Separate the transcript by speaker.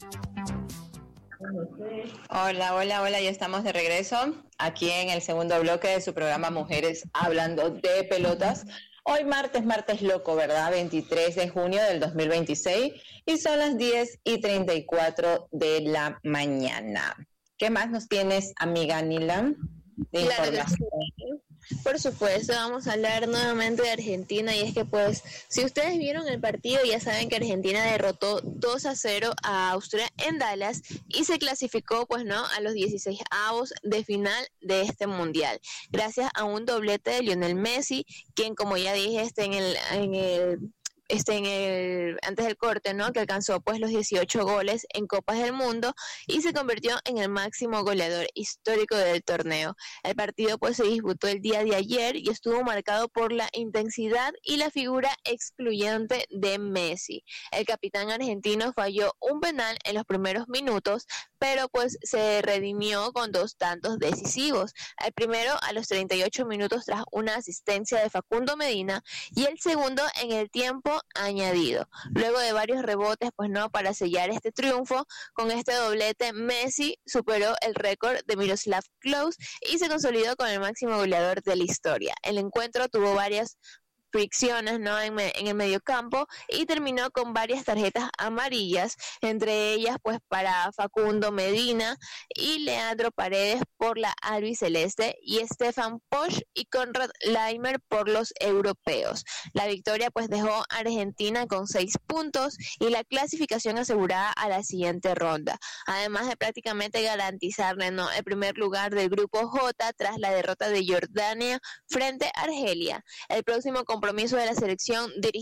Speaker 1: Hola, hola, hola, ya estamos de regreso aquí en el segundo bloque de su programa Mujeres Hablando de Pelotas. Hoy martes loco, ¿verdad? 23 de junio del 2026 y son las 10:34 de la mañana. ¿Qué más nos tienes, amiga Nila, de
Speaker 2: Claro que
Speaker 1: información?
Speaker 2: sí. Por supuesto, vamos a hablar nuevamente de Argentina y es que pues, si ustedes vieron el partido ya saben que Argentina derrotó 2-0 a Austria en Dallas y se clasificó pues no a los 16avos de final de este mundial, gracias a un doblete de Lionel Messi, quien como ya dije antes del corte, ¿no? Que alcanzó pues los 18 goles en Copas del Mundo y se convirtió en el máximo goleador histórico del torneo. El partido pues se disputó el día de ayer y estuvo marcado por la intensidad y la figura excluyente de Messi. El capitán argentino falló un penal en los primeros minutos, pero pues se redimió con 2 tantos decisivos. El primero a los 38 minutos tras una asistencia de Facundo Medina y el segundo en el tiempo añadido. Luego de varios rebotes, pues no, para sellar este triunfo, con este doblete Messi superó el récord de Miroslav Klose y se consolidó con el máximo goleador de la historia. El encuentro tuvo varias fricciones, ¿no? En el mediocampo y terminó con varias tarjetas amarillas, entre ellas pues para Facundo Medina y Leandro Paredes por la albiceleste y Stefan Posch y Konrad Laimer por los europeos. La victoria pues dejó a Argentina con 6 puntos y la clasificación asegurada a la siguiente ronda, además de prácticamente garantizarle, ¿no?, el primer lugar del grupo J tras la derrota de Jordania frente a Argelia. El próximo compromiso de la selección